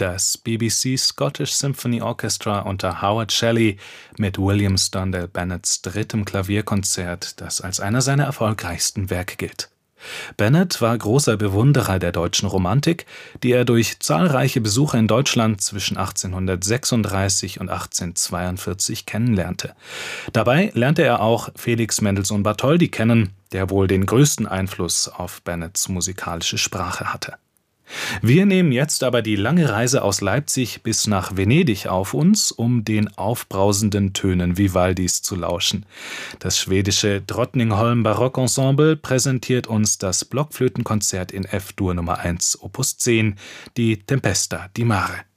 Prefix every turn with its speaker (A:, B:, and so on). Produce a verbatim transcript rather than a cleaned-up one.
A: Das B B C Scottish Symphony Orchestra unter Howard Shelley mit William Sterndale Bennetts drittem Klavierkonzert, das als einer seiner erfolgreichsten Werke gilt. Bennett war großer Bewunderer der deutschen Romantik, die er durch zahlreiche Besuche in Deutschland zwischen achtzehnhundertsechsunddreißig und achtzehnhundertzweiundvierzig kennenlernte. Dabei lernte er auch Felix Mendelssohn Bartholdy kennen, der wohl den größten Einfluss auf Bennetts musikalische Sprache hatte. Wir nehmen jetzt aber die lange Reise aus Leipzig bis nach Venedig auf uns, um den aufbrausenden Tönen Vivaldis zu lauschen. Das schwedische Drottningholm Barockensemble präsentiert uns das Blockflötenkonzert in F-Dur Nummer eins, Opus zehn, die Tempesta di Mare.